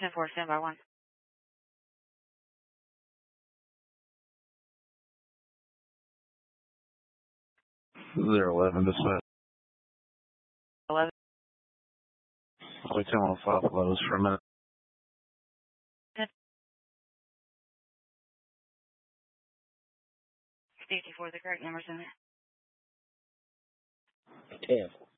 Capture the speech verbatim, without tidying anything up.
ten four, stand by one. Zero eleven, dispatch. eleven. Wait till on five close for a minute. ten. fifty-four, the correct numbers in there. ten.